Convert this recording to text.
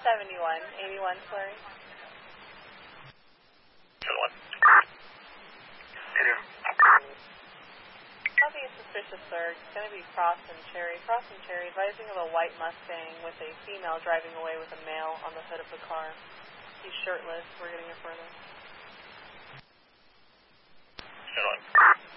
71, 81 Slurry. 71. Copy a suspicious search. It's going to be Cross and Cherry. Cross and Cherry advising of a white Mustang with a female driving away with a male on the hood of the car. He's shirtless. We're getting it further. 71.